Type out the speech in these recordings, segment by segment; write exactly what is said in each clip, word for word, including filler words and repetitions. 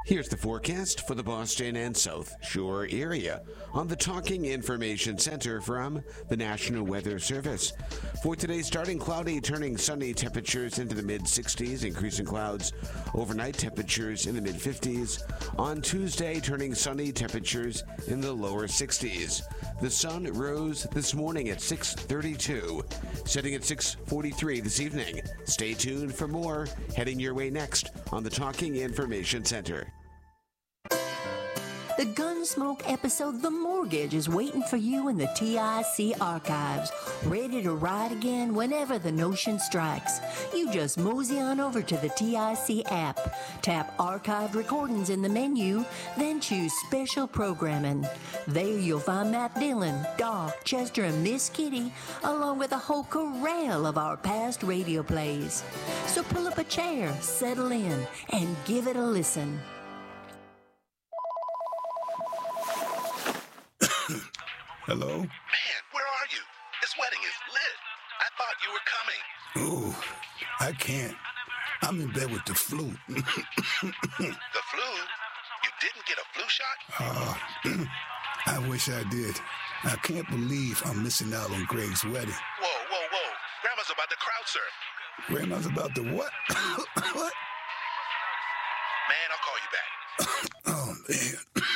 Here's the forecast for the Boston and South Shore area on the Talking Information Center from the National Weather Service. For today, starting cloudy, turning sunny, temperatures into the mid sixties, increasing clouds, overnight temperatures in the mid fifties. On Tuesday, turning sunny, temperatures in the lower sixties. The sun rose this morning at six thirty-two, setting at six forty-three this evening. Stay tuned for more heading your way next on the Talking Information Center. The Gunsmoke episode The Mortgage is waiting for you in the T I C archives, ready to ride again whenever the notion strikes. You just mosey on over to the T I C app, tap Archived Recordings in the menu, then choose Special Programming. There you'll find Matt Dillon, Doc, Chester, and Miss Kitty, along with a whole corral of our past radio plays. So pull up a chair, settle in, and give it a listen. Hello? Man, where are you? This wedding is lit. I thought you were coming. Ooh, I can't. I'm in bed with the flu. The flu? You didn't get a flu shot? Uh, I wish I did. I can't believe I'm missing out on Greg's wedding. Whoa, whoa, whoa. Grandma's about to crowd surf. Grandma's about to what? What? Man, I'll call you back. Oh, man.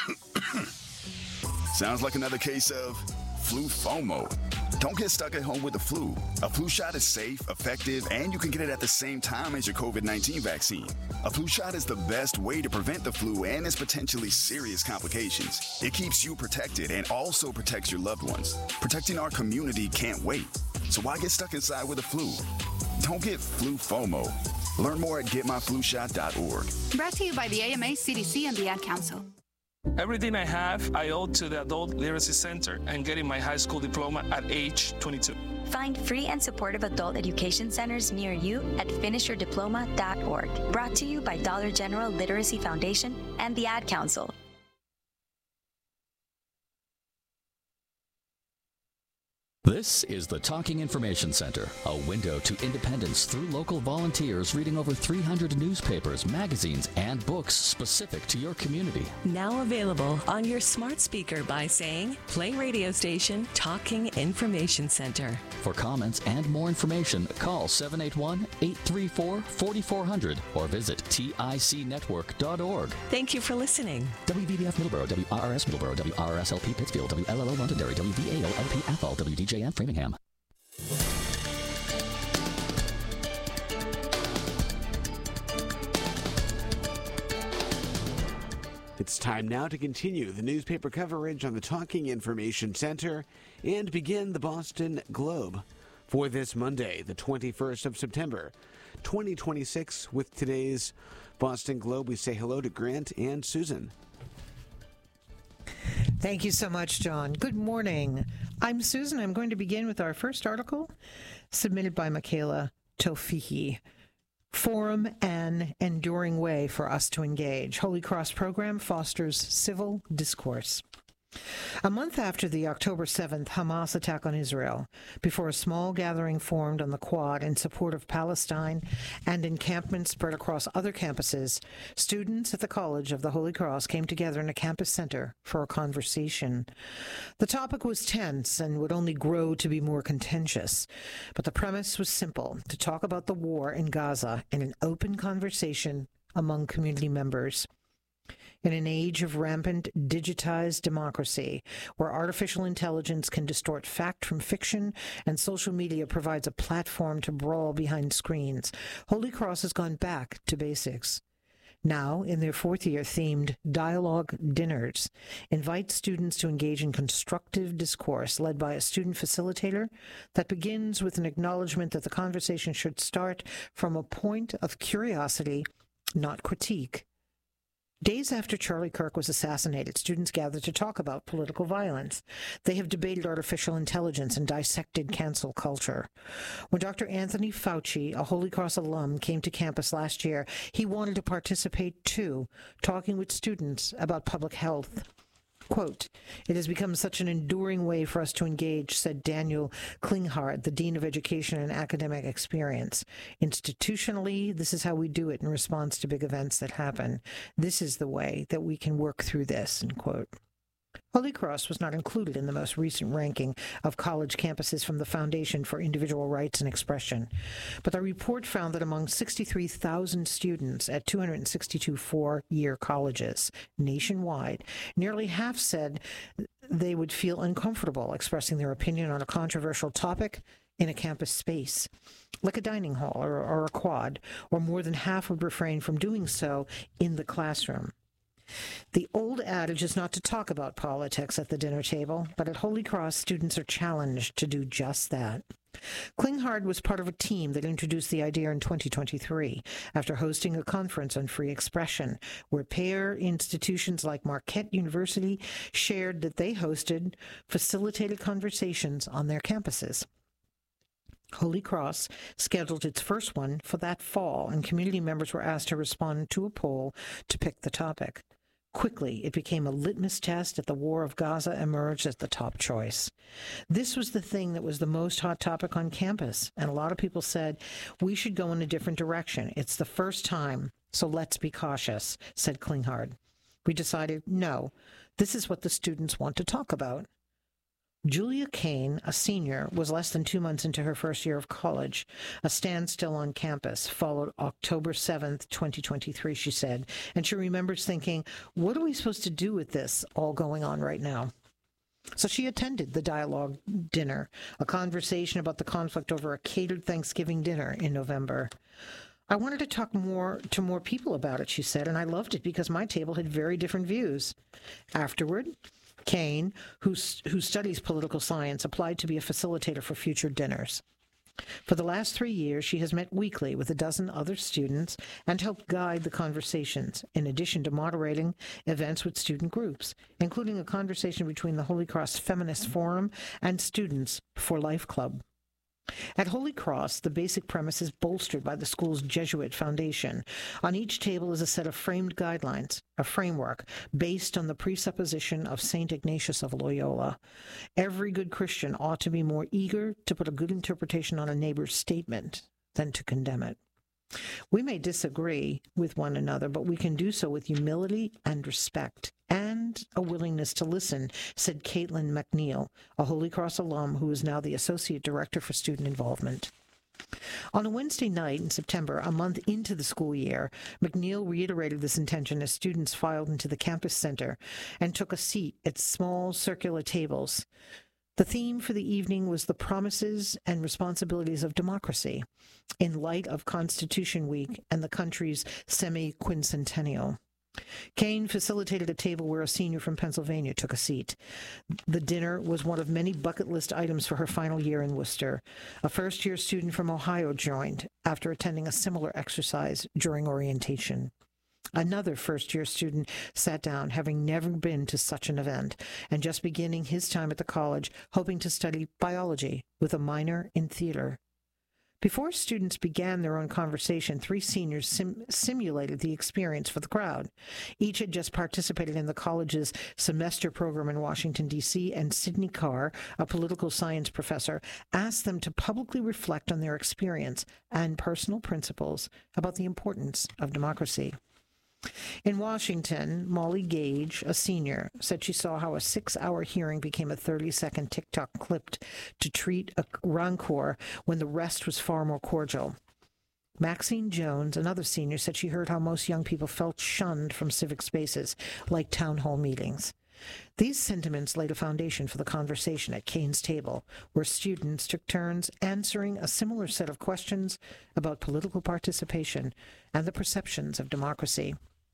Sounds like another case of flu FOMO. Don't get stuck at home with the flu. A flu shot is safe, effective, and you can get it at the same time as your COVID nineteen vaccine. A flu shot is the best way to prevent the flu and its potentially serious complications. It keeps you protected and also protects your loved ones. Protecting our community can't wait. So why get stuck inside with the flu? Don't get flu FOMO. Learn more at get my flu shot dot org. Brought to you by the A M A, C D C, and the Ad Council. Everything I have, I owe to the Adult Literacy Center and getting my high school diploma at age twenty-two. Find free and supportive adult education centers near you at finish your diploma dot org. Brought to you by Dollar General Literacy Foundation and the Ad Council. This is the Talking Information Center, a window to independence through local volunteers reading over three hundred newspapers, magazines, and books specific to your community. Now available on your smart speaker by saying, play radio station Talking Information Center. For comments and more information, call seven eight one, eight three four, four four zero zero or visit tic network dot org. Thank you for listening. W V B F Middleborough, W R R S Middleborough, W R R S L P Pittsfield, W L L O Londonderry, W V A O L P Athol, W D J M Framingham. It's time now to continue the newspaper coverage on the Talking Information Center and begin the Boston Globe for this Monday, the twenty-first of September, twenty twenty-six. With today's Boston Globe, we say hello to Grant and Susan. Thank you so much, John. Good morning. I'm Susan. I'm going to begin with our first article submitted by Michaela Tofihi. Forum, an enduring way for us to engage. Holy Cross program fosters civil discourse. A month after the October seventh Hamas attack on Israel, before a small gathering formed on the Quad in support of Palestine and encampments spread across other campuses, students at the College of the Holy Cross came together in a campus center for a conversation. The topic was tense and would only grow to be more contentious, but the premise was simple: to talk about the war in Gaza in an open conversation among community members. In an age of rampant digitized democracy, where artificial intelligence can distort fact from fiction and social media provides a platform to brawl behind screens, Holy Cross has gone back to basics. Now, in their fourth year themed Dialogue Dinners, invite students to engage in constructive discourse led by a student facilitator that begins with an acknowledgement that the conversation should start from a point of curiosity, not critique. Days after Charlie Kirk was assassinated, students gathered to talk about political violence. They have debated artificial intelligence and dissected cancel culture. When Doctor Anthony Fauci, a Holy Cross alum, came to campus last year, he wanted to participate too, talking with students about public health. Quote, "It has become such an enduring way for us to engage," said Daniel Klinghardt, the Dean of Education and Academic Experience. "Institutionally, this is how we do it in response to big events that happen. This is the way that we can work through this," end quote. Holy Cross was not included in the most recent ranking of college campuses from the Foundation for Individual Rights and Expression, but the report found that among sixty-three thousand students at two hundred sixty-two four-year colleges nationwide, nearly half said they would feel uncomfortable expressing their opinion on a controversial topic in a campus space, like a dining hall or, or a quad, or more than half would refrain from doing so in the classroom. The old adage is not to talk about politics at the dinner table, but at Holy Cross, students are challenged to do just that. Klinghardt was part of a team that introduced the idea in twenty twenty-three after hosting a conference on free expression, where peer institutions like Marquette University shared that they hosted facilitated conversations on their campuses. Holy Cross scheduled its first one for that fall, and community members were asked to respond to a poll to pick the topic. Quickly, it became a litmus test that the war of Gaza emerged as the top choice. This was the thing that was the most hot topic on campus, and a lot of people said, "We should go in a different direction. It's the first time, so let's be cautious," said Klinghardt. "We decided, no, this is what the students want to talk about." Julia Kane, a senior, was less than two months into her first year of college. A standstill on campus followed October seventh, twenty twenty-three, she said, and she remembers thinking, what are we supposed to do with this all going on right now? So she attended the dialogue dinner, a conversation about the conflict over a catered Thanksgiving dinner in November. "I wanted to talk more to more people about it," she said, "and I loved it because my table had very different views." Afterward, Kane, who, who studies political science, applied to be a facilitator for future dinners. For the last three years, she has met weekly with a dozen other students and helped guide the conversations, in addition to moderating events with student groups, including a conversation between the Holy Cross Feminist Forum and Students for Life Club. At Holy Cross, the basic premise is bolstered by the school's Jesuit foundation. On each table is a set of framed guidelines, a framework based on the presupposition of Saint Ignatius of Loyola. Every good Christian ought to be more eager to put a good interpretation on a neighbor's statement than to condemn it. We may disagree with one another, but we can do so with humility and respect, and a willingness to listen, said Caitlin McNeil, a Holy Cross alum who is now the Associate Director for Student Involvement. On a Wednesday night in September, a month into the school year, McNeil reiterated this intention as students filed into the campus center and took a seat at small circular tables. The theme for the evening was the promises and responsibilities of democracy in light of Constitution Week and the country's semi-quincentennial. Kane facilitated a table where a senior from Pennsylvania took a seat. The dinner was one of many bucket list items for her final year in Worcester. A first-year student from Ohio joined after attending a similar exercise during orientation. Another first-year student sat down, having never been to such an event, and just beginning his time at the college, hoping to study biology with a minor in theater. Before students began their own conversation, three seniors sim- simulated the experience for the crowd. Each had just participated in the college's semester program in Washington, D C, and Sidney Carr, a political science professor, asked them to publicly reflect on their experience and personal principles about the importance of democracy. In Washington, Molly Gage, a senior, said she saw how a six-hour hearing became a thirty-second TikTok clip to treat a rancor when the rest was far more cordial. Maxine Jones, another senior, said she heard how most young people felt shunned from civic spaces, like town hall meetings. These sentiments laid a foundation for the conversation at Kane's table, where students took turns answering a similar set of questions about political participation and the perceptions of democracy.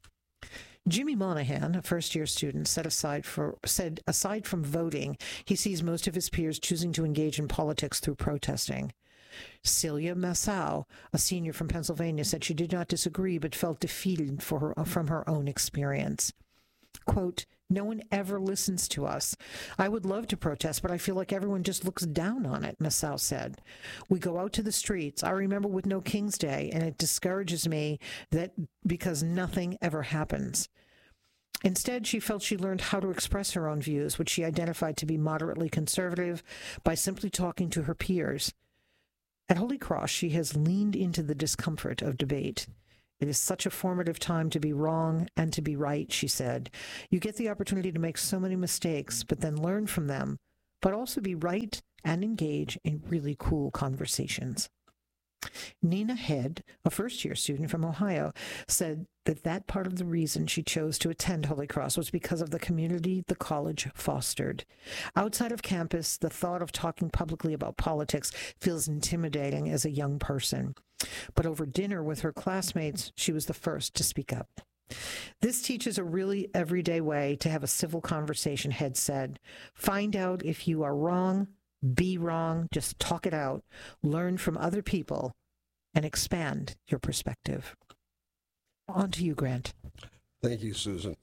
Jimmy Monahan, a first-year student, set aside for, said aside from voting, he sees most of his peers choosing to engage in politics through protesting. Celia Massau, a senior from Pennsylvania, said she did not disagree but felt defeated for her, from her own experience. Quote, "No one ever listens to us. I would love to protest, but I feel like everyone just looks down on it," Massau said. "We go out to the streets. I remember with No King's Day, and it discourages me that because nothing ever happens." Instead, she felt she learned how to express her own views, which she identified to be moderately conservative, by simply talking to her peers. At Holy Cross, she has leaned into the discomfort of debate. It is such a formative time to be wrong and to be right, she said. You get the opportunity to make so many mistakes, but then learn from them, but also be right and engage in really cool conversations. Nina Head, a first-year student from Ohio, said that that part of the reason she chose to attend Holy Cross was because of the community the college fostered. Outside of campus, the thought of talking publicly about politics feels intimidating as a young person. But over dinner with her classmates, she was the first to speak up. This teaches a really everyday way to have a civil conversation, Head said. Find out if you are wrong, be wrong, just talk it out, learn from other people, and expand your perspective. On to you, Grant. Thank you, Susan.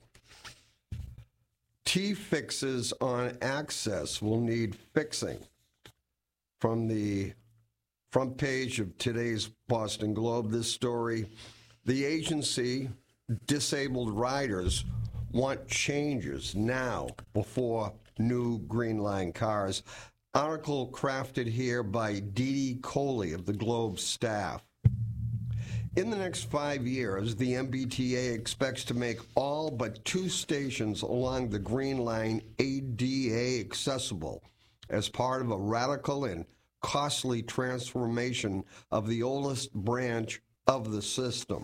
T-fixes on access will need fixing. From the front page of today's Boston Globe, this story, the agency, disabled riders want changes now before new Green Line cars. Article crafted here by Dee Dee Coley of the Globe staff. In the next five years, the M B T A expects to make all but two stations along the Green Line A D A accessible as part of a radical and costly transformation of the oldest branch of the system.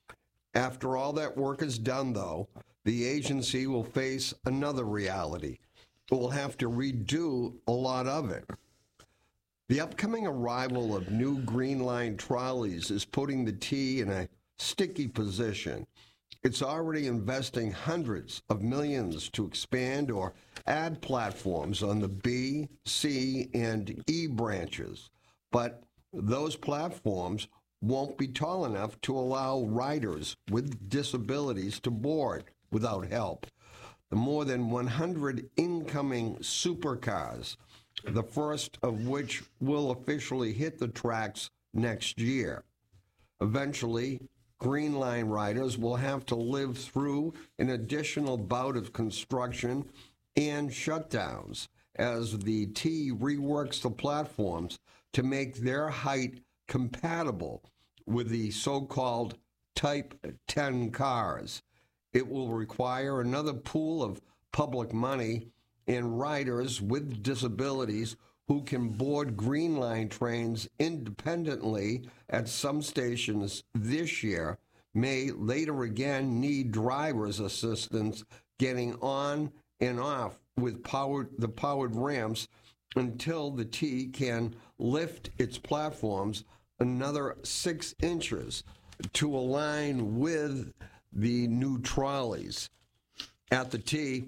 After all that work is done, though, the agency will face another reality. It will have to redo a lot of it. The upcoming arrival of new Green Line trolleys is putting the T in a sticky position. It's already investing hundreds of millions to expand or add platforms on the B, C, and E branches. But those platforms won't be tall enough to allow riders with disabilities to board without help. The more than one hundred incoming supercars, the first of which will officially hit the tracks next year. Eventually, Green Line riders will have to live through an additional bout of construction and shutdowns as the T reworks the platforms to make their height compatible with the so-called Type ten cars. It will require another pool of public money and riders with disabilities who can board Green Line trains independently at some stations this year may later again need driver's assistance getting on and off with powered, the powered ramps until the T can lift its platforms another six inches to align with the new trolleys. At the T,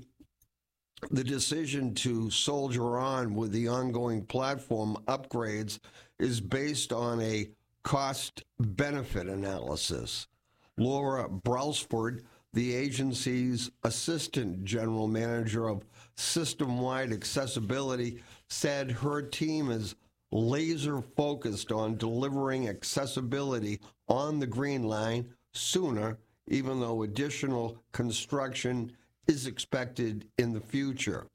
the decision to soldier on with the ongoing platform upgrades is based on a cost-benefit analysis. Laura Brailsford, the agency's assistant general manager of system-wide accessibility, said her team is laser-focused on delivering accessibility on the Green Line sooner, even though additional construction is expected in the future.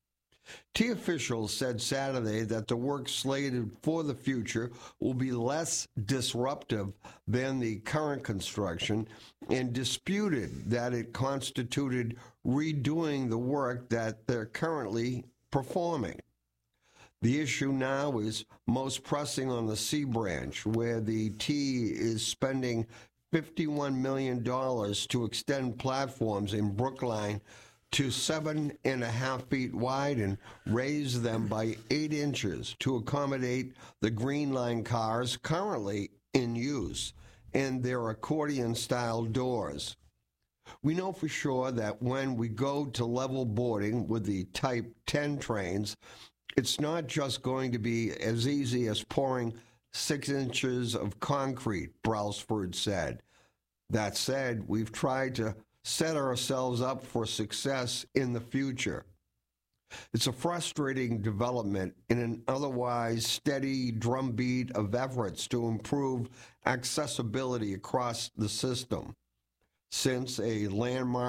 T officials said Saturday that the work slated for the future will be less disruptive than the current construction and disputed that it constituted redoing the work that they're currently performing. The issue now is most pressing on the C branch, where the T is spending fifty-one million dollars to extend platforms in Brookline to seven and a half feet wide and raise them by eight inches to accommodate the Green Line cars currently in use and their accordion-style doors. We know for sure that when we go to level boarding with the Type ten trains, it's not just going to be as easy as pouring six inches of concrete, Brailsford said. That said, we've tried to set ourselves up for success in the future. It's a frustrating development in an otherwise steady drumbeat of efforts to improve accessibility across the system. Since a landmark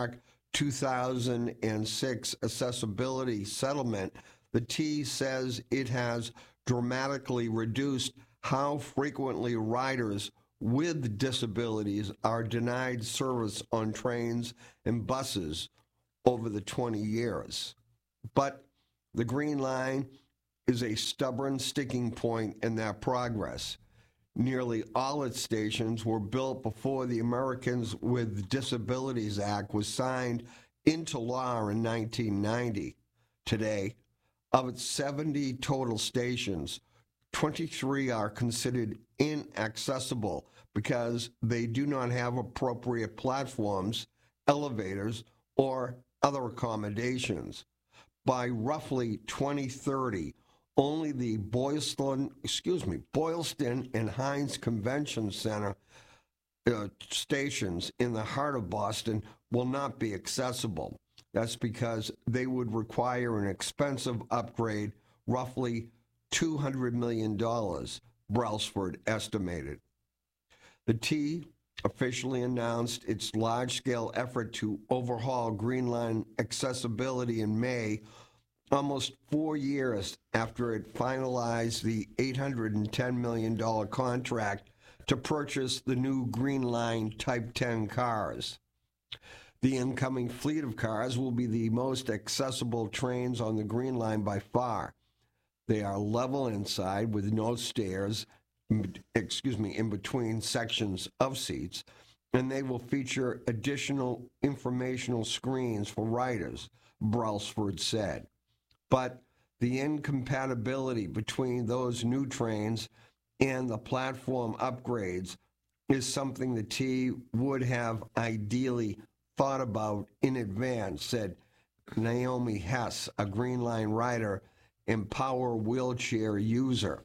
two thousand six accessibility settlement, the T says it has dramatically reduced how frequently riders with disabilities are denied service on trains and buses over the twenty years. But the Green Line is a stubborn sticking point in that progress. Nearly all its stations were built before the Americans with Disabilities Act was signed into law in nineteen ninety. Today, of its seventy total stations, twenty-three are considered inaccessible because they do not have appropriate platforms, elevators, or other accommodations. By roughly twenty thirty, only the Boylston, excuse me, Boylston and Hines Convention Center uh, stations in the heart of Boston will not be accessible. That's because they would require an expensive upgrade, roughly two hundred million dollars, Brailsford estimated. The T officially announced its large-scale effort to overhaul Green Line accessibility in May, almost four years after it finalized the eight hundred ten million dollars contract to purchase the new Green Line Type ten cars. The incoming fleet of cars will be the most accessible trains on the Green Line by far. They are level inside with no stairs, excuse me, in between sections of seats, and they will feature additional informational screens for riders, Brailsford said. But the incompatibility between those new trains and the platform upgrades is something the T would have ideally thought about in advance, said Naomi Hess, a Green Line rider and power wheelchair user.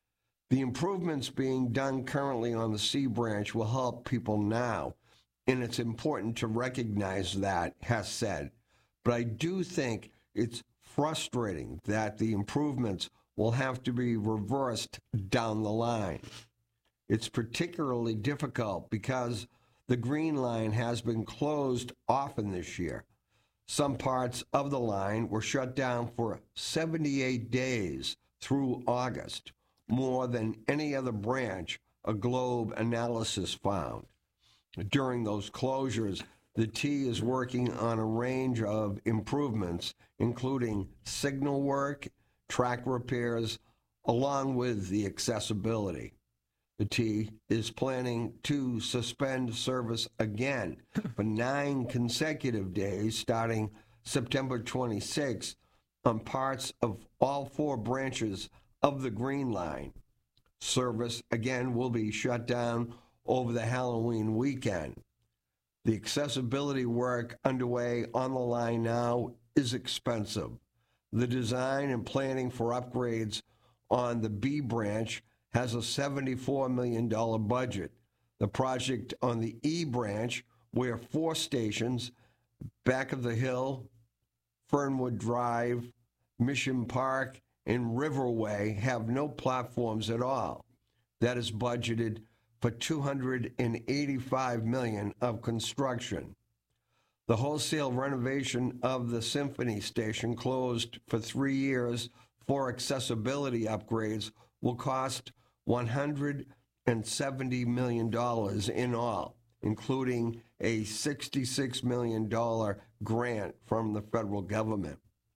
The improvements being done currently on the C branch will help people now, and it's important to recognize that, Hess said. But I do think it's frustrating that the improvements will have to be reversed down the line. It's particularly difficult because the Green Line has been closed often this year. Some parts of the line were shut down for seventy-eight days through August, more than any other branch, a Globe analysis found. During those closures, the T is working on a range of improvements, including signal work, track repairs, along with the accessibility. The T is planning to suspend service again for nine consecutive days starting September twenty-sixth on parts of all four branches of the Green Line. Service again will be shut down over the Halloween weekend. The accessibility work underway on the line now is expensive. The design and planning for upgrades on the B branch has a seventy-four million dollars budget. The project on the E branch, where four stations, Back of the Hill, Fernwood Drive, Mission Park, and Riverway, have no platforms at all. That is budgeted for two hundred eighty-five million dollars of construction. The wholesale renovation of the Symphony Station, closed for three years for accessibility upgrades, will cost one hundred seventy million dollars in all, including a sixty-six million dollars grant from the federal government.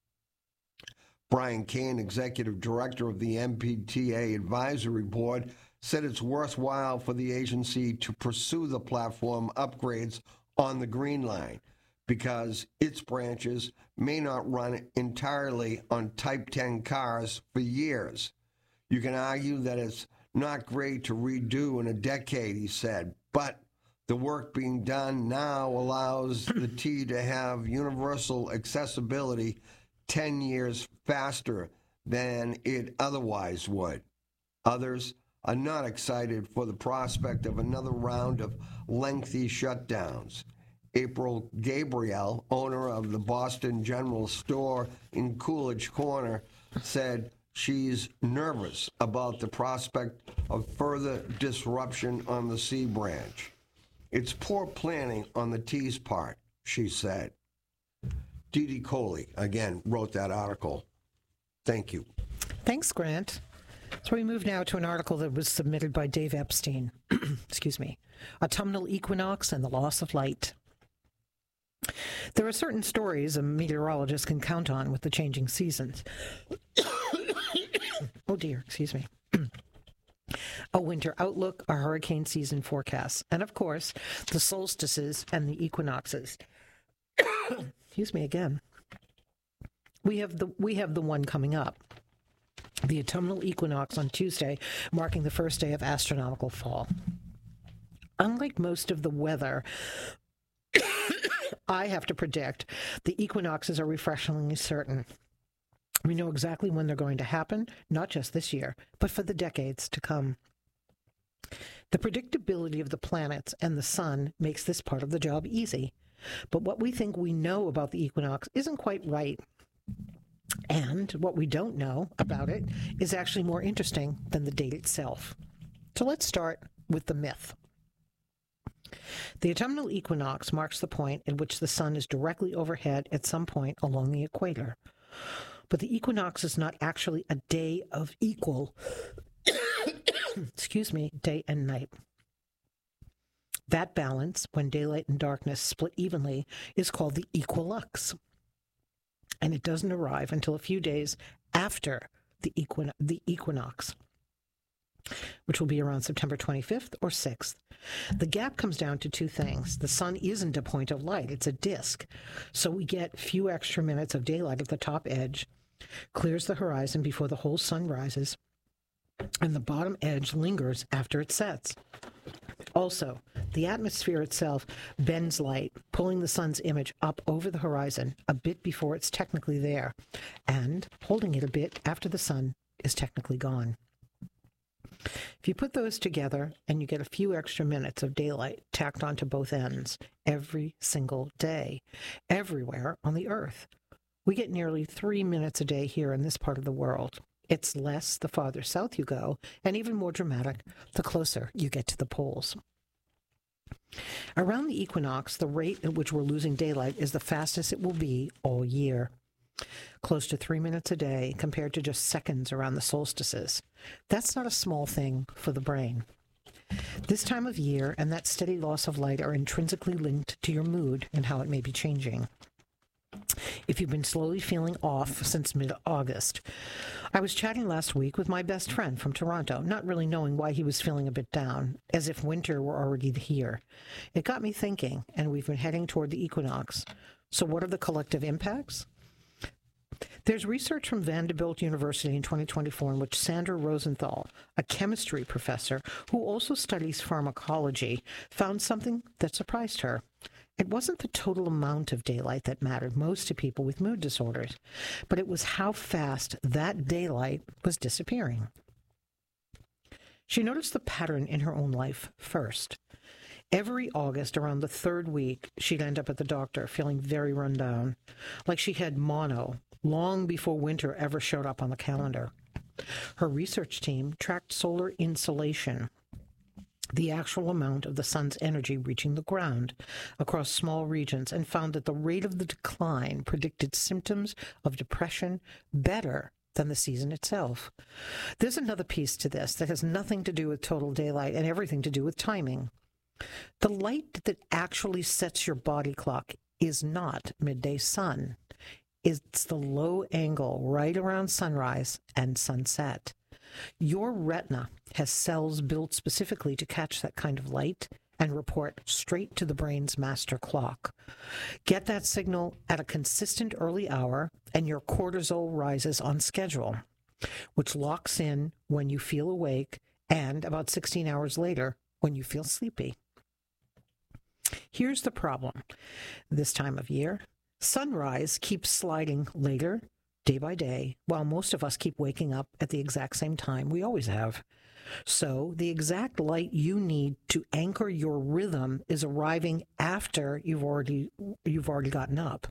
Brian Kane, executive director of the M B T A Advisory Board, said it's worthwhile for the agency to pursue the platform upgrades on the Green Line because its branches may not run entirely on Type ten cars for years. You can argue that it's not great to redo in a decade, he said, but the work being done now allows the T to have universal accessibility ten years faster than it otherwise would. Others are not excited for the prospect of another round of lengthy shutdowns. April Gabriel, owner of the Boston General Store in Coolidge Corner, said she's nervous about the prospect of further disruption on the C branch. It's poor planning on the T's part, she said. Dee Dee Coley, again, wrote that article. Thank you. Thanks, Grant. So we move now to an article that was submitted by Dave Epstein. Excuse me. Autumnal equinox and the loss of light. There are certain stories a meteorologist can count on with the changing seasons. Oh, dear. Excuse me. A winter outlook, a hurricane season forecast, and, of course, the solstices and the equinoxes. Excuse me again. We have the we have the one coming up. The autumnal equinox on Tuesday, marking the first day of astronomical fall. Unlike most of the weather I have to predict, the equinoxes are refreshingly certain. We know exactly when they're going to happen, not just this year, but for the decades to come. The predictability of the planets and the sun makes this part of the job easy. But what we think we know about the equinox isn't quite right. And what we don't know about it is actually more interesting than the date itself. So let's start with the myth. The autumnal equinox marks the point at which the sun is directly overhead at some point along the equator. But the equinox is not actually a day of equal, excuse me, day and night. That balance, when daylight and darkness split evenly, is called the equilux. And it doesn't arrive until a few days after the, equin- the equinox, which will be around September twenty-fifth or sixth. The gap comes down to two things. The sun isn't a point of light, it's a disk. So we get few extra minutes of daylight at the top edge, clears the horizon before the whole sun rises, and the bottom edge lingers after it sets. Also, the atmosphere itself bends light, pulling the sun's image up over the horizon a bit before it's technically there, and holding it a bit after the sun is technically gone. If you put those together and you get a few extra minutes of daylight tacked onto both ends every single day, everywhere on the Earth, we get nearly three minutes a day here in this part of the world. It's less the farther south you go, and even more dramatic the closer you get to the poles. Around the equinox, the rate at which we're losing daylight is the fastest it will be all year. Close to three minutes a day compared to just seconds around the solstices. That's not a small thing for the brain. This time of year and that steady loss of light are intrinsically linked to your mood and how it may be changing. If you've been slowly feeling off since mid-August, I was chatting last week with my best friend from Toronto, not really knowing why he was feeling a bit down, as if winter were already here. It got me thinking, and we've been heading toward the equinox. So what are the collective impacts? There's research from Vanderbilt University in twenty twenty-four in which Sandra Rosenthal, a chemistry professor who also studies pharmacology, found something that surprised her. It wasn't the total amount of daylight that mattered most to people with mood disorders, but it was how fast that daylight was disappearing. She noticed the pattern in her own life first. Every August, around the third week, she'd end up at the doctor feeling very run down, like she had mono, long before winter ever showed up on the calendar. Her research team tracked solar insolation, the actual amount of the sun's energy reaching the ground, across small regions, and found that the rate of the decline predicted symptoms of depression better than the season itself. There's another piece to this that has nothing to do with total daylight and everything to do with timing. The light that actually sets your body clock is not midday sun. It's the low angle right around sunrise and sunset. Your retina has cells built specifically to catch that kind of light and report straight to the brain's master clock. Get that signal at a consistent early hour, and your cortisol rises on schedule, which locks in when you feel awake and about sixteen hours later when you feel sleepy. Here's the problem. This time of year, sunrise keeps sliding later, day by day, while most of us keep waking up at the exact same time we always have. So the exact light you need to anchor your rhythm is arriving after you've already you've already gotten up.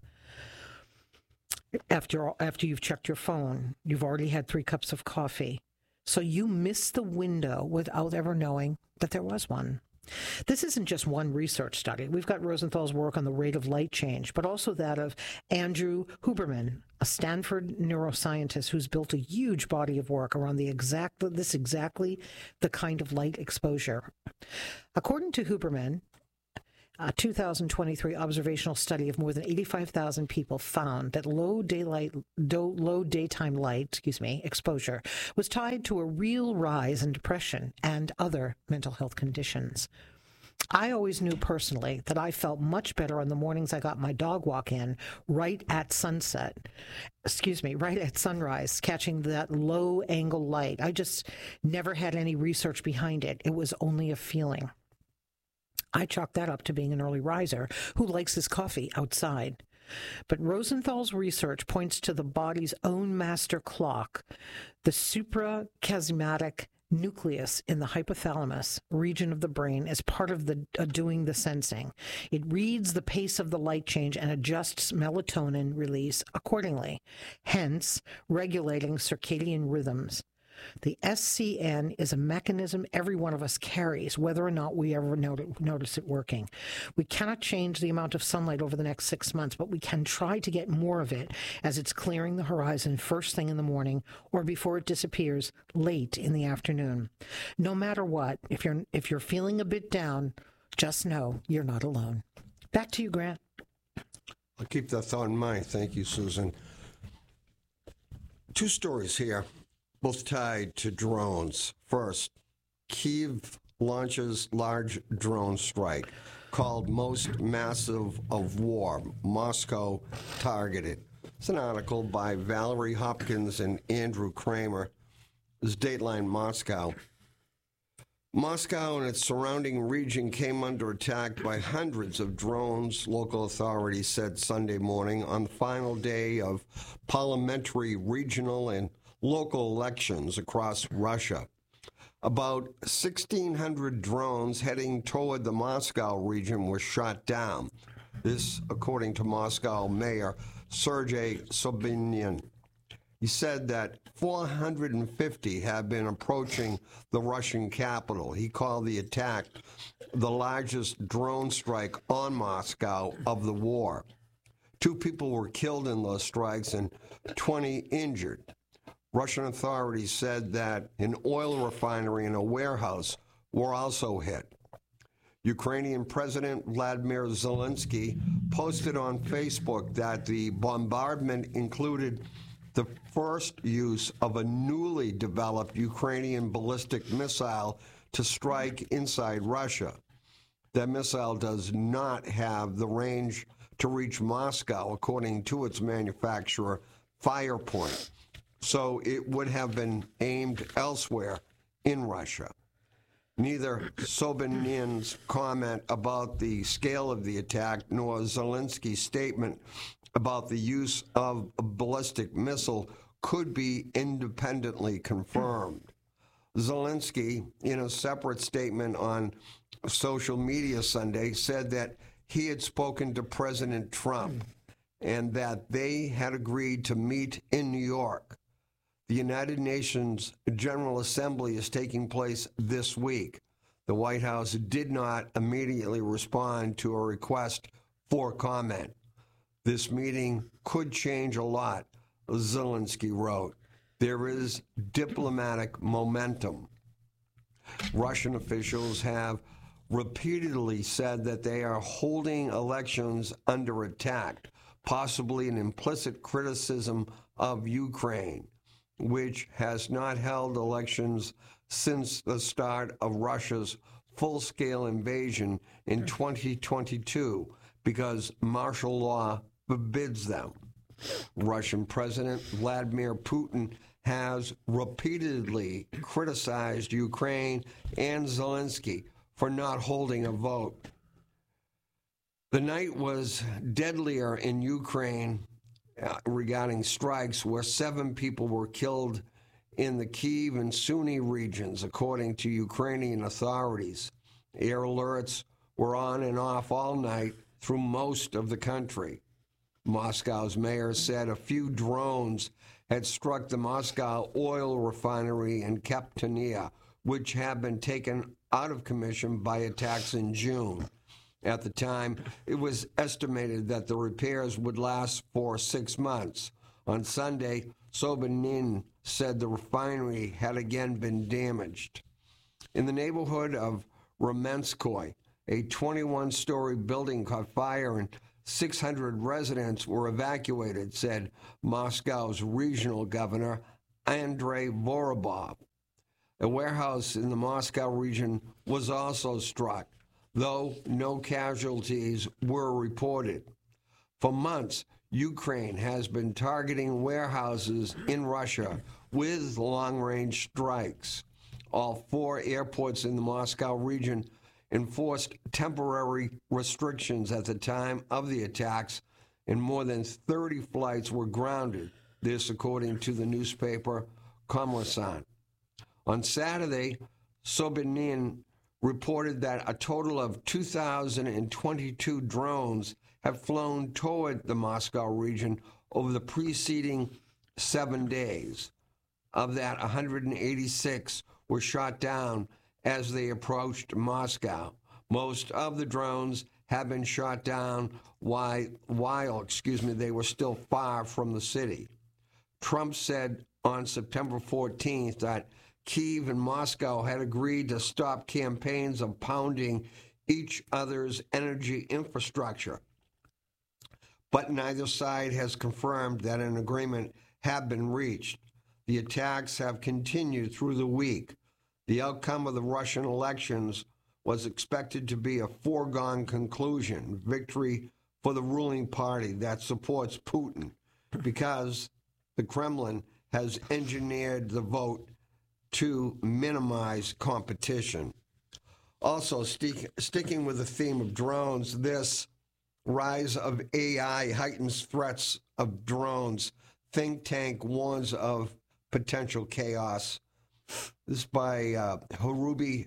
After after you've checked your phone, you've already had three cups of coffee. So you miss the window without ever knowing that there was one. This isn't just one research study. We've got Rosenthal's work on the rate of light change, but also that of Andrew Huberman, a Stanford neuroscientist who's built a huge body of work around the exact this exactly the kind of light exposure. According to Huberman, a two thousand twenty-three observational study of more than eighty-five thousand people found that low daylight, do, low daytime light, excuse me, exposure was tied to a real rise in depression and other mental health conditions. I always knew personally that I felt much better on the mornings I got my dog walk in right at sunset, excuse me, right at sunrise, catching that low angle light. I just never had any research behind it. It was only a feeling. I chalk that up to being an early riser who likes his coffee outside. But Rosenthal's research points to the body's own master clock, the suprachiasmatic nucleus in the hypothalamus region of the brain as part of the uh, doing the sensing. It reads the pace of the light change and adjusts melatonin release accordingly, hence regulating circadian rhythms. The S C N is a mechanism every one of us carries, whether or not we ever not- notice it working. We cannot change the amount of sunlight over the next six months, but we can try to get more of it as it's clearing the horizon first thing in the morning or before it disappears late in the afternoon. No matter what, if you're if you're feeling a bit down, just know you're not alone. Back to you, Grant. I'll keep that thought in mind. Thank you, Susan. Two stories here, both tied to drones. First, Kyiv launches large drone strike called most massive of war. Moscow targeted. It's an article by Valerie Hopkins and Andrew Kramer. This is Dateline Moscow. Moscow and its surrounding region came under attack by hundreds of drones, local authorities said Sunday morning, on the final day of parliamentary, regional, and local elections across Russia. About sixteen hundred drones heading toward the Moscow region were shot down. This, according to Moscow Mayor Sergei Sobyanin. He said that four hundred fifty have been approaching the Russian capital. He called the attack the largest drone strike on Moscow of the war. Two people were killed in those strikes and twenty injured. Russian authorities said that an oil refinery and a warehouse were also hit. Ukrainian President Vladimir Zelensky posted on Facebook that the bombardment included the first use of a newly developed Ukrainian ballistic missile to strike inside Russia. That missile does not have the range to reach Moscow, according to its manufacturer, Firepoint. So it would have been aimed elsewhere in Russia. Neither Sobyanin's comment about the scale of the attack nor Zelensky's statement about the use of a ballistic missile could be independently confirmed. Zelensky, in a separate statement on social media Sunday, said that he had spoken to President Trump and that they had agreed to meet in New York. The United Nations General Assembly is taking place this week. The White House did not immediately respond to a request for comment. This meeting could change a lot, Zelensky wrote. There is diplomatic momentum. Russian officials have repeatedly said that they are holding elections under attack, possibly an implicit criticism of Ukraine, which has not held elections since the start of Russia's full-scale invasion in twenty twenty-two because martial law forbids them. Russian President Vladimir Putin has repeatedly criticized Ukraine and Zelensky for not holding a vote. The night was deadlier in Ukraine uh, regarding strikes, where seven people were killed in the Kyiv and Sumy regions, according to Ukrainian authorities. Air alerts were on and off all night through most of the country. Moscow's mayor said a few drones had struck the Moscow oil refinery in Kaptenia, which had been taken out of commission by attacks in June. At the time, it was estimated that the repairs would last for six months. On Sunday, Sobyanin said the refinery had again been damaged. In the neighborhood of Ramenskoye, a twenty-one-story building caught fire and six hundred residents were evacuated, said Moscow's regional governor, Andrei Vorobov. A warehouse in the Moscow region was also struck, though no casualties were reported. For months, Ukraine has been targeting warehouses in Russia with long-range strikes. All four airports in the Moscow region enforced temporary restrictions at the time of the attacks, and more than thirty flights were grounded, this according to the newspaper Kommersant. On Saturday, Sobyanin reported that a total of two thousand twenty-two drones have flown toward the Moscow region over the preceding seven days. Of that, one hundred eighty-six were shot down as they approached Moscow. Most of the drones have been shot down while, while excuse me, they were still far from the city. Trump said on September fourteenth that Kyiv and Moscow had agreed to stop campaigns of pounding each other's energy infrastructure. But neither side has confirmed that an agreement had been reached. The attacks have continued through the week. The outcome of the Russian elections was expected to be a foregone conclusion, victory for the ruling party that supports Putin, because the Kremlin has engineered the vote to minimize competition. Also, stick, sticking with the theme of drones, this rise of A I heightens threats of drones. Think tank warns of potential chaos. This is by uh, Harubi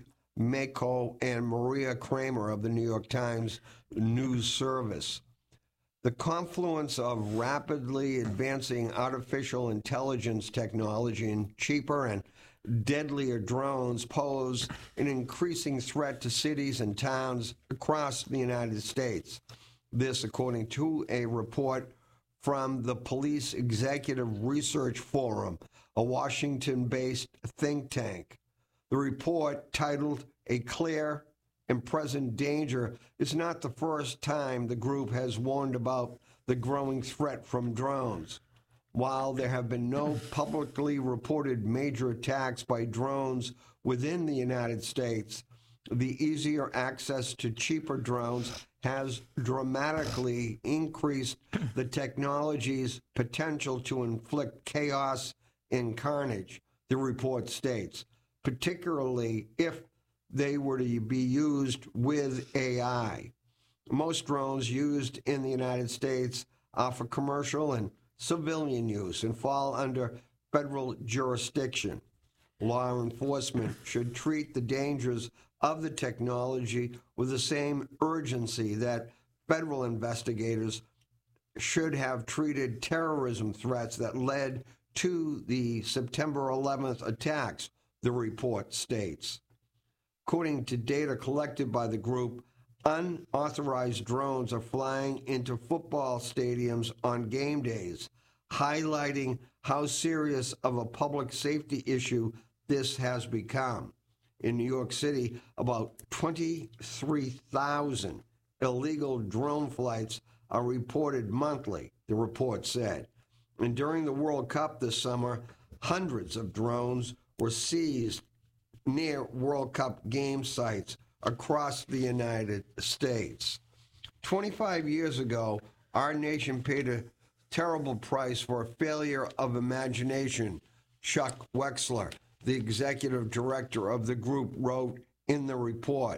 Mako and Maria Kramer of the New York Times News Service. The confluence of rapidly advancing artificial intelligence technology and cheaper and deadlier drones pose an increasing threat to cities and towns across the United States. This, according to a report from the Police Executive Research Forum, a Washington-based think tank. The report, titled A Clear and Present Danger, is not the first time the group has warned about the growing threat from drones. While there have been no publicly reported major attacks by drones within the United States, the easier access to cheaper drones has dramatically increased the technology's potential to inflict chaos and carnage, the report states, particularly if they were to be used with A I. Most drones used in the United States are for commercial and civilian use and fall under federal jurisdiction. Law enforcement should treat the dangers of the technology with the same urgency that federal investigators should have treated terrorism threats that led to the September eleventh attacks, the report states. According to data collected by the group, unauthorized drones are flying into football stadiums on game days, highlighting how serious of a public safety issue this has become. In New York City, about twenty-three thousand illegal drone flights are reported monthly, the report said. And during the World Cup this summer, hundreds of drones were seized near World Cup game sites across the United States. twenty-five years ago, our nation paid a terrible price for a failure of imagination, Chuck Wexler, the executive director of the group, wrote in the report.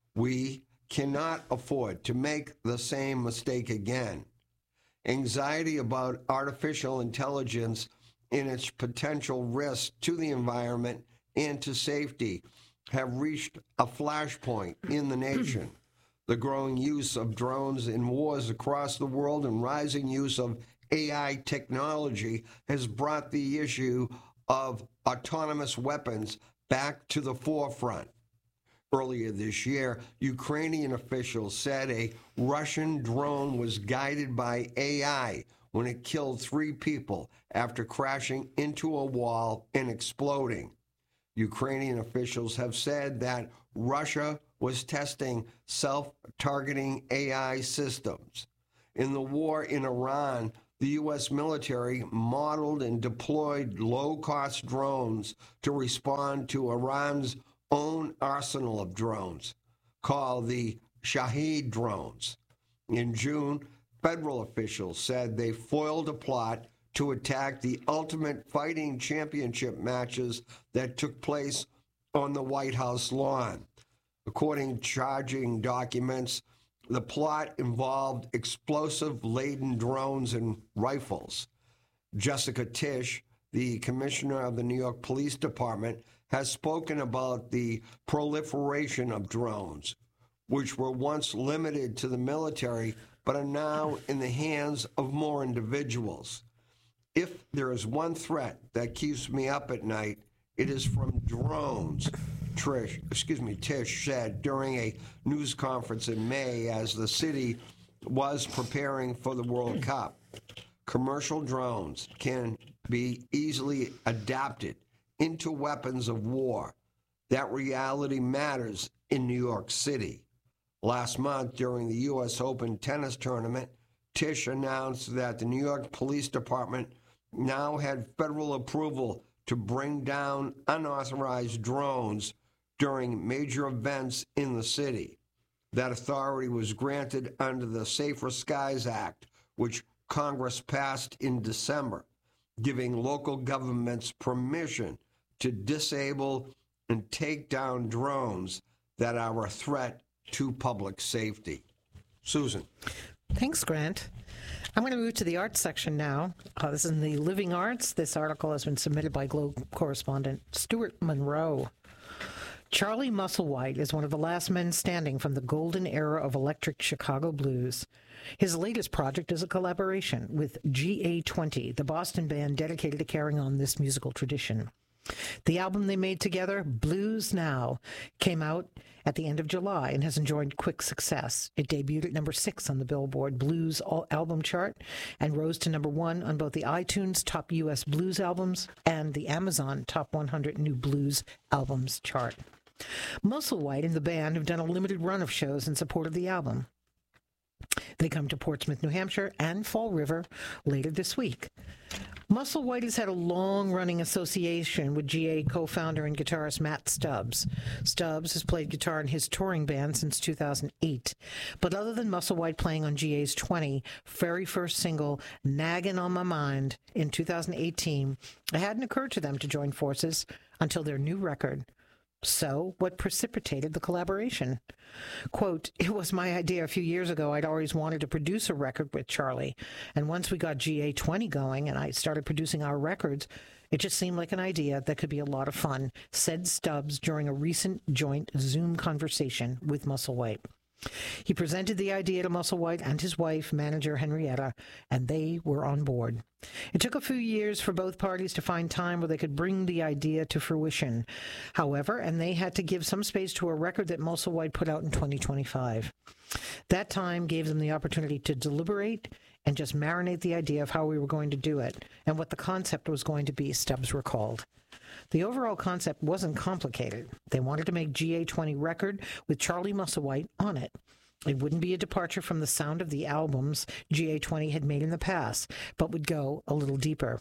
We cannot afford to make the same mistake again. Anxiety about artificial intelligence and its potential risk to the environment and to safety have reached a flashpoint in the nation. The growing use of drones in wars across the world and rising use of A I technology has brought the issue of autonomous weapons back to the forefront. Earlier this year, Ukrainian officials said a Russian drone was guided by A I when it killed three people after crashing into a wall and exploding. Ukrainian officials have said that Russia was testing self-targeting A I systems. In the war in Iran, the U S military modeled and deployed low-cost drones to respond to Iran's own arsenal of drones, called the Shahed drones. In June, federal officials said they foiled a plot to attack the Ultimate Fighting Championship matches that took place on the White House lawn. According to charging documents, the plot involved explosive-laden drones and rifles. Jessica Tisch, the commissioner of the New York Police Department, has spoken about the proliferation of drones, which were once limited to the military but are now in the hands of more individuals. If there is one threat that keeps me up at night, it is from drones, Trish, excuse me, Tisch said during a news conference in May as the city was preparing for the World Cup. Commercial drones can be easily adapted into weapons of war. That reality matters in New York City. Last month, during the U S Open tennis tournament, Tisch announced that the New York Police Department now had federal approval to bring down unauthorized drones during major events in the city. That authority was granted under the Safer Skies Act, which Congress passed in December, giving local governments permission to disable and take down drones that are a threat to public safety. Susan. Thanks, Grant. I'm going to move to the arts section now. Uh, this is in the Living Arts. This article has been submitted by Globe correspondent Stuart Monroe. Charlie Musselwhite is one of the last men standing from the golden era of electric Chicago blues. His latest project is a collaboration with G A twenty, the Boston band dedicated to carrying on this musical tradition. The album they made together, Blues Now, came out at the end of July and has enjoyed quick success. It debuted at number six on the Billboard Blues album chart and rose to number one on both the iTunes Top U S Blues Albums and the Amazon Top one hundred New Blues Albums chart. Musselwhite and the band have done a limited run of shows in support of the album. They come to Portsmouth, New Hampshire, and Fall River later this week. Musselwhite has had a long-running association with G A co-founder and guitarist Matt Stubbs. Stubbs has played guitar in his touring band since two thousand eight. But other than Musselwhite playing on G A's twenty, very first single, Naggin' on My Mind, in two thousand eighteen, it hadn't occurred to them to join forces until their new record. So, what precipitated the collaboration? Quote, it was my idea a few years ago. I'd always wanted to produce a record with Charlie. And once we got G A twenty going and I started producing our records, it just seemed like an idea that could be a lot of fun, said Stubbs during a recent joint Zoom conversation with Musselwhite. He presented the idea to Musselwhite and his wife, manager Henrietta, and they were on board. It took a few years for both parties to find time where they could bring the idea to fruition. However, and they had to give some space to a record that Musselwhite put out in twenty twenty-five. That time gave them the opportunity to deliberate and just marinate the idea of how we were going to do it and what the concept was going to be, Stubbs recalled. The overall concept wasn't complicated. They wanted to make G A twenty record with Charlie Musselwhite on it. It wouldn't be a departure from the sound of the albums G A twenty had made in the past, but would go a little deeper.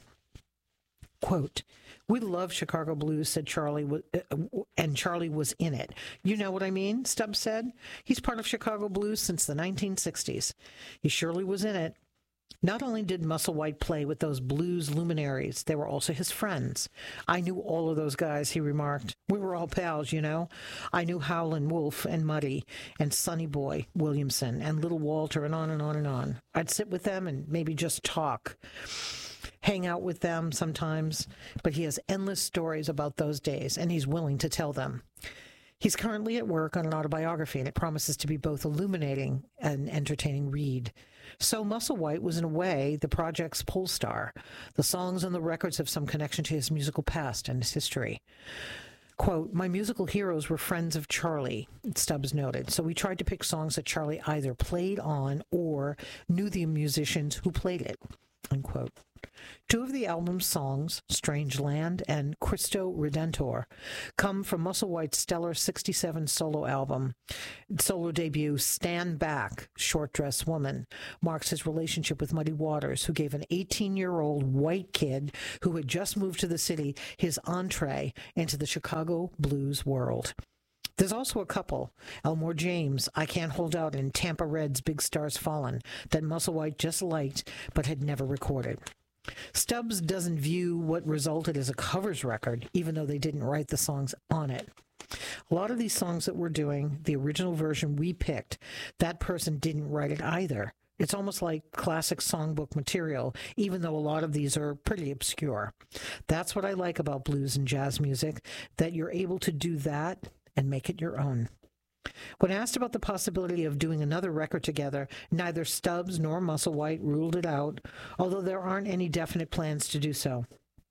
Quote, we love Chicago blues, said Charlie, and Charlie was in it. You know what I mean, Stubbs said. He's part of Chicago blues since the nineteen sixties. He surely was in it. Not only did Musselwhite play with those blues luminaries, they were also his friends. I knew all of those guys, he remarked. We were all pals, you know. I knew Howlin' Wolf and Muddy and Sonny Boy Williamson and Little Walter and on and on and on. I'd sit with them and maybe just talk, hang out with them sometimes, but he has endless stories about those days, and he's willing to tell them. He's currently at work on an autobiography, and it promises to be both illuminating and entertaining read. So Musselwhite was, in a way, the project's pole star. The songs on the records have some connection to his musical past and his history. Quote, my musical heroes were friends of Charlie, Stubbs noted, so we tried to pick songs that Charlie either played on or knew the musicians who played it, unquote. Two of the album's songs, Strange Land and Cristo Redentor, come from Musselwhite's stellar sixty-seven solo album. Solo debut, Stand Back, Short Dress Woman, marks his relationship with Muddy Waters, who gave an eighteen-year-old white kid who had just moved to the city his entree into the Chicago blues world. There's also a couple, Elmore James, I Can't Hold Out, and Tampa Red's Big Stars Fallen, that Musselwhite just liked but had never recorded. Stubbs doesn't view what resulted as a covers record, even though they didn't write the songs on it. A lot of these songs that we're doing, the original version we picked, that person didn't write it either. It's almost like classic songbook material, even though a lot of these are pretty obscure. That's what I like about blues and jazz music, that you're able to do that and make it your own. When asked about the possibility of doing another record together, neither Stubbs nor Musselwhite ruled it out, although there aren't any definite plans to do so.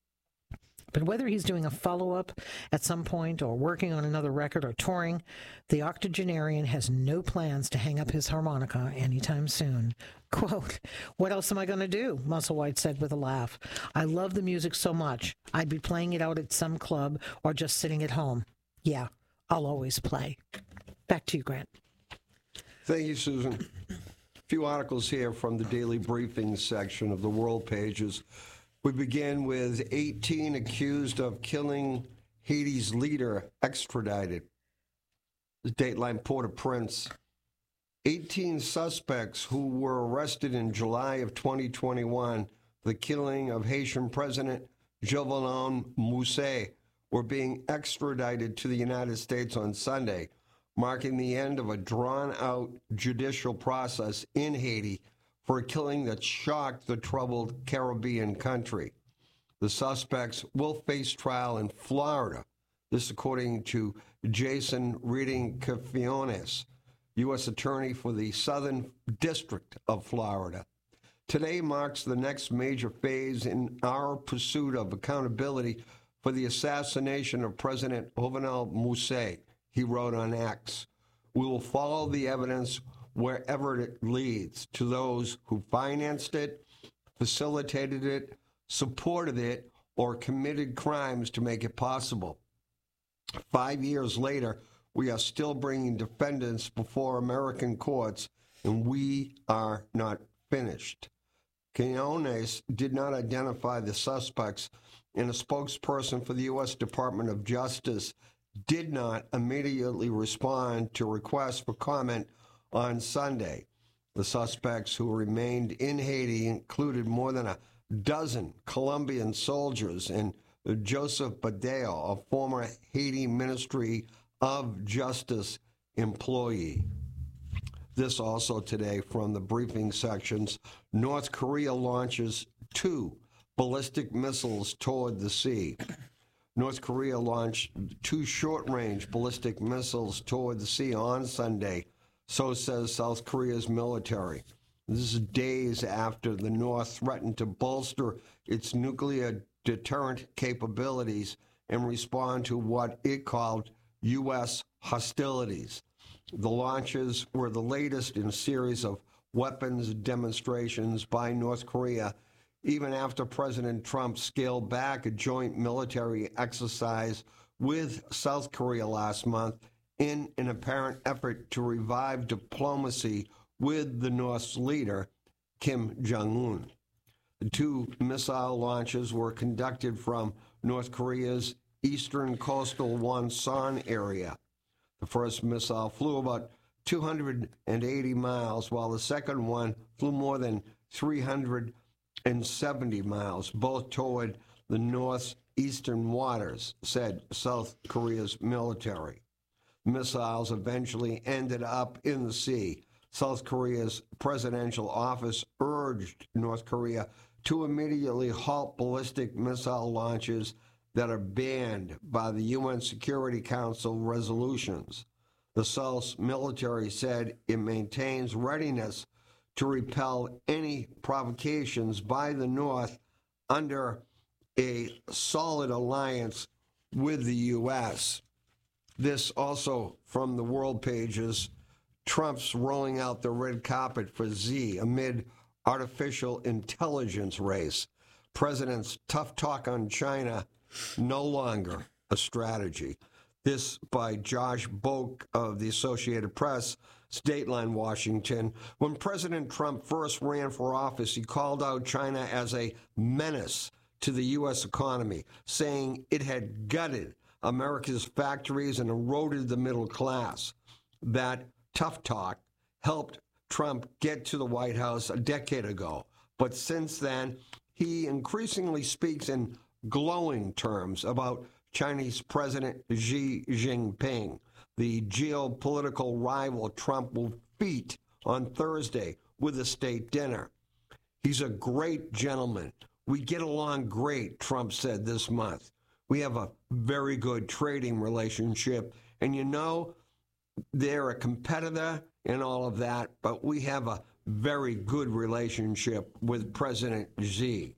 But whether he's doing a follow-up at some point or working on another record or touring, the octogenarian has no plans to hang up his harmonica anytime soon. Quote, what else am I going to do? Musselwhite said with a laugh. I love the music so much. I'd be playing it out at some club or just sitting at home. Yeah, I'll always play. Back to you, Grant. Thank you, Susan. A few articles here from the Daily Briefing section of the World Pages. We begin with eighteen accused of killing Haiti's leader extradited. Dateline Port-au-Prince. eighteen suspects who were arrested in July of twenty twenty-one for the killing of Haitian President Jovenel Moïse were being extradited to the United States on Sunday, marking the end of a drawn-out judicial process in Haiti for a killing that shocked the troubled Caribbean country. The suspects will face trial in Florida. This according to Jason Reading Cafiones, U S Attorney for the Southern District of Florida. Today marks the next major phase in our pursuit of accountability for the assassination of President Jovenel Moïse, he wrote on X. We will follow the evidence wherever it leads to those who financed it, facilitated it, supported it, or committed crimes to make it possible. Five years later, we are still bringing defendants before American courts, and we are not finished. Quinones did not identify the suspects, and a spokesperson for the U S Department of Justice did not immediately respond to requests for comment on Sunday. The suspects who remained in Haiti included more than a dozen Colombian soldiers and Joseph Badeo, a former Haiti Ministry of Justice employee. This also today from the briefing sections. North Korea launches two ballistic missiles toward the sea. North Korea launched two short-range ballistic missiles toward the sea on Sunday, so says South Korea's military. This is days after the North threatened to bolster its nuclear deterrent capabilities and respond to what it called U S hostilities. The launches were the latest in a series of weapons demonstrations by North Korea, even after President Trump scaled back a joint military exercise with South Korea last month in an apparent effort to revive diplomacy with the North's leader, Kim Jong-un. The two missile launches were conducted from North Korea's eastern coastal Wonsan area. The first missile flew about two hundred eighty miles, while the second one flew more than three hundred seventy miles, both toward the North's eastern waters, said South Korea's military. Missiles eventually ended up in the sea. South Korea's presidential office urged North Korea to immediately halt ballistic missile launches that are banned by the U N Security Council resolutions. The South's military said it maintains readiness to repel any provocations by the North under a solid alliance with the U S. This also from the world pages. Trump's rolling out the red carpet for Xi amid artificial intelligence race. President's tough talk on China, no longer a strategy. This by Josh Boak of the Associated Press, Dateline, Washington. When President Trump first ran for office, he called out China as a menace to the U S economy, saying it had gutted America's factories and eroded the middle class. That tough talk helped Trump get to the White House a decade ago. But since then, he increasingly speaks in glowing terms about Chinese President Xi Jinping, the geopolitical rival Trump will feat on Thursday with a state dinner. He's a great gentleman. We get along great, Trump said this month. We have a very good trading relationship. And you know, they're a competitor and all of that, but we have a very good relationship with President Xi.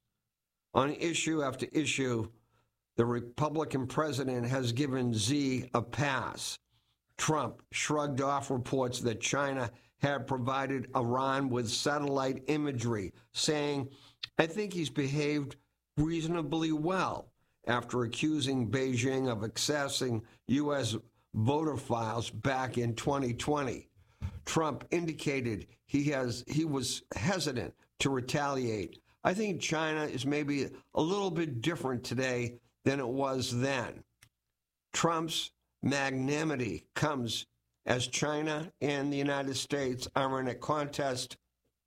On issue after issue, the Republican president has given Xi a pass. Trump shrugged off reports that China had provided Iran with satellite imagery, saying, I think he's behaved reasonably well, after accusing Beijing of accessing U S voter files back in twenty twenty. Trump indicated he has he was hesitant to retaliate. I think China is maybe a little bit different today than it was then. Trump's magnanimity comes as China and the United States are in a contest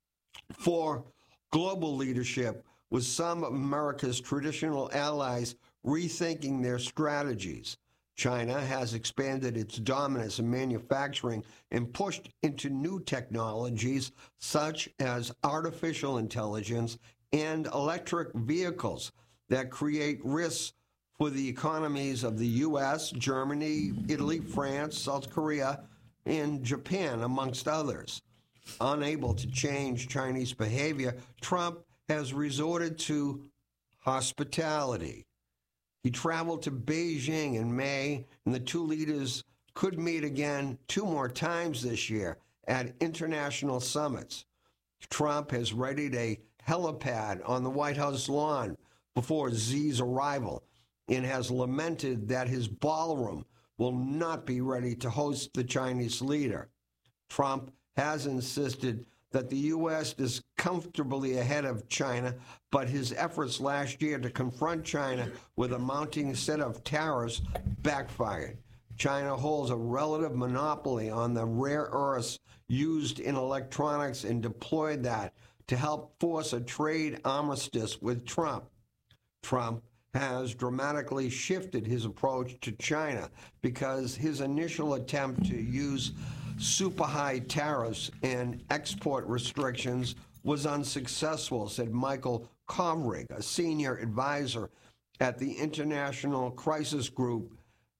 for global leadership, with some of America's traditional allies rethinking their strategies. China has expanded its dominance in manufacturing and pushed into new technologies such as artificial intelligence and electric vehicles that create risks for the economies of the U S, Germany, Italy, France, South Korea, and Japan, amongst others. Unable to change Chinese behavior, Trump has resorted to hospitality. He traveled to Beijing in May, and the two leaders could meet again two more times this year at international summits. Trump has readied a helipad on the White House lawn before Xi's arrival and has lamented that his ballroom will not be ready to host the Chinese leader. Trump has insisted that the U S is comfortably ahead of China, but his efforts last year to confront China with a mounting set of tariffs backfired. China holds a relative monopoly on the rare earths used in electronics and deployed that to help force a trade armistice with Trump. Trump has dramatically shifted his approach to China because his initial attempt to use super high tariffs and export restrictions was unsuccessful, said Michael Kovrig, a senior advisor at the International Crisis Group.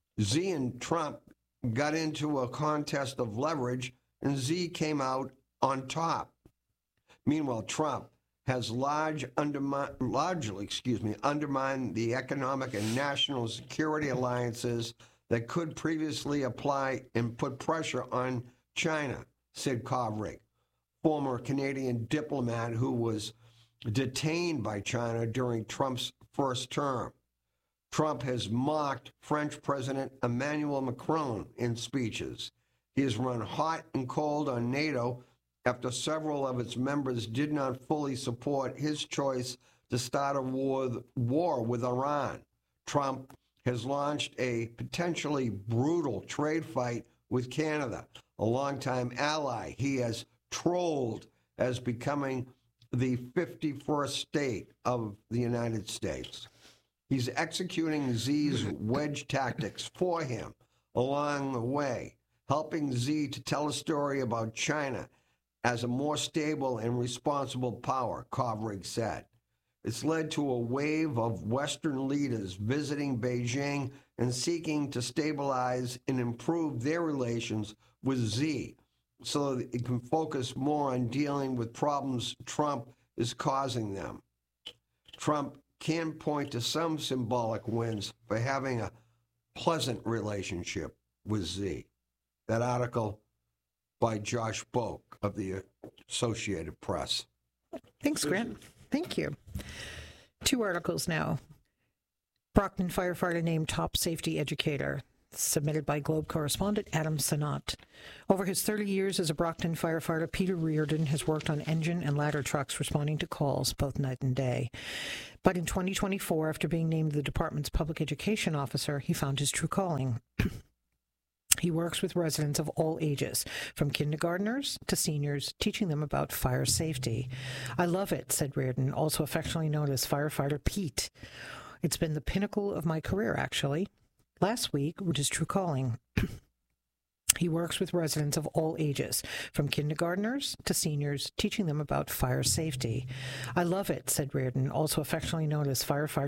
Xi and Trump got into a contest of leverage, and Xi came out on top. Meanwhile, Trump has large undermi- largely excuse me, undermined the economic and national security alliances that could previously apply and put pressure on China, said Kovrig, former Canadian diplomat who was detained by China during Trump's first term. Trump has mocked French President Emmanuel Macron in speeches. He has run hot and cold on NATO after several of its members did not fully support his choice to start a war, war with Iran. Trump has launched a potentially brutal trade fight with Canada, a longtime ally he has trolled as becoming the fifty-first state of the United States. He's executing Xi's wedge tactics for him along the way, helping Xi to tell a story about China as a more stable and responsible power, Kovrig said. It's led to a wave of Western leaders visiting Beijing and seeking to stabilize and improve their relations with Xi so that it can focus more on dealing with problems Trump is causing them. Trump can point to some symbolic wins for having a pleasant relationship with Z. That article by Josh Boak of the Associated Press. Thanks, Grant. Thank you. Two articles now. Brockton firefighter named top safety educator, submitted by Globe correspondent Adam Sanat. Over his thirty years as a Brockton firefighter, Peter Reardon has worked on engine and ladder trucks responding to calls both night and day. But in twenty twenty-four, after being named the department's public education officer, he found his true calling. He works with residents of all ages, from kindergartners to seniors, teaching them about fire safety. I love it, said Reardon, also affectionately known as Firefighter Pete. It's been the pinnacle of my career, actually. Last week, which is true calling. He works with residents of all ages, from kindergartners to seniors, teaching them about fire safety. I love it, said Reardon, also affectionately known as Firefighter